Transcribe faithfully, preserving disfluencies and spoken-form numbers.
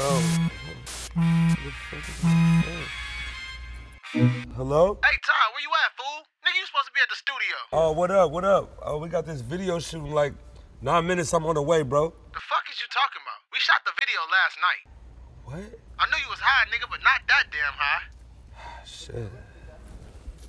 Hello? Hey, Ty, where you at, fool? Nigga, you supposed to be at the studio. Oh, what up, what up? Oh, we got this video shooting like nine minutes, I'm on the way, bro. The fuck is you talking about? We shot the video last night. What? I knew you was high, nigga, but not that damn high. Shit.